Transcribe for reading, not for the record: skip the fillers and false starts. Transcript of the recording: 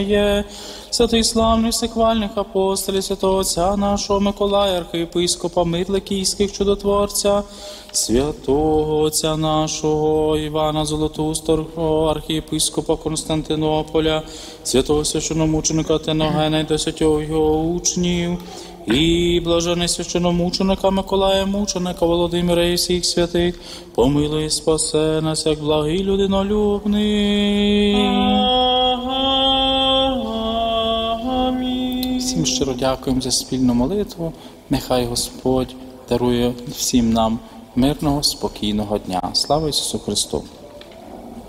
Святий славних сихвальних апостолів, святого Отця нашого Миколая, архієпископа Мирли Київських чудотворця, святого Отця нашого Івана Золотоустого, архієпископа Константинополя, святого священномученика Теногена і 10 його учнів, і блажений священомученика Миколая Мученика Володимира і всіх святих, помилуй і спасе нас, як благий людинолюбний. Всім щиро дякуємо за спільну молитву. Нехай Господь дарує всім нам мирного, спокійного дня. Слава Ісусу Христу!